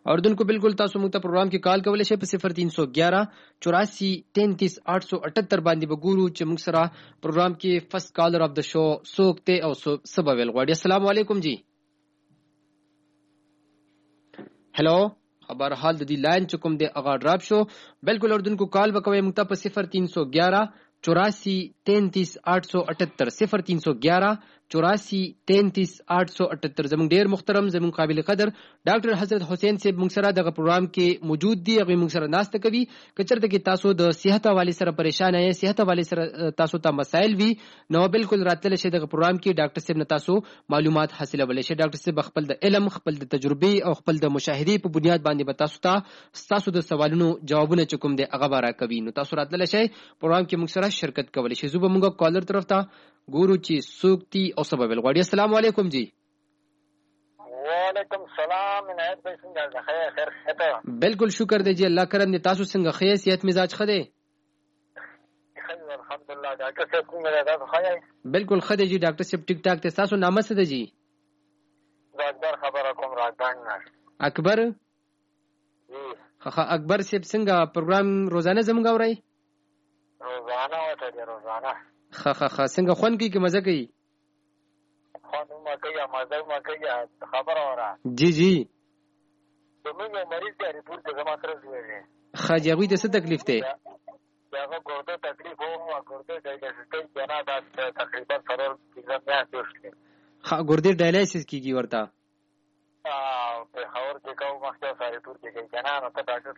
اوردونکو بالکل تاسو موږ ته پروګرام کې کال کولای شئ په 0311 84 33 878 باندې وګورو چې موږ سره پروګرام کې فرست کالر اف د شو سوکته او سبا ویل غواړي. السلام علیکم جی. هلو خبر حال د دې لاین چې کوم دی اغا ډراپ شو. بالکل اوردونکو کال وکوي موږ ته په 0311 84 33 878 0311 84 33 878. زموږ ډیر محترم زموږ قابل قدر ډاکټر حضرت حسین صاحب موږ سره دغه پروګرام کې موجود دي. هغه موږ سره ناشته کوي. کچرته کې تاسو د صحت حواله سره پریشان یې، صحت حواله سره تاسو ته مسائل وي، نو بالکل راتل شي دغه پروګرام کې ډاکټر صاحب نه تاسو معلومات حاصلولای شي. ډاکټر صاحب خپل د علم، خپل د تجربه او خپل د مشاهده په بنیاد باندې به تاسو د سوالونو جوابونه چکم دي هغه بارا کوي. نو تاسو راتل شي پروګرام کې موږ سره شرکت کولی شي. زه به موږ کالر طرف ته ګورو چې سوکتی او سبب الغواړي. السلام علیکم جی. وعلیکم السلام. عنایت بھائی څنګه خیر خیر؟ بالکل شکر دی جی، الله کرم دي. تاسو څنګه خیر؟ صحت مزاج ښه دی؟ الحمدلله. ډاکټر صاحب څنګه تاسو ښه؟ بالکل ښه دی جی. ډاکټر صاحب ټیک ټاک ته. تاسو نامه څه دی جی؟ اکبر خبره کوم راځان. اکبر اکبر صاحب څنګه پروګرام روزانه زموږ اوري؟ روزانه وته دی روزانه. څنګه خون کې مزه کوي؟ خون ما کوي مزه ما کوي خبره اورا. جی جی. زموږ مریض دی ریپورت ته زما سره دی. خاجوی د څه تکلیف دی؟ هغه ګورده تکلیف وو، ګورده ډایلیسیس جنا دا تقریبا سره کیږي نه. ګردې ډایلیسیس کیږي ورته. په خبر کې کوم وخت سره ریپورت کې کنه نو ته ډاکټر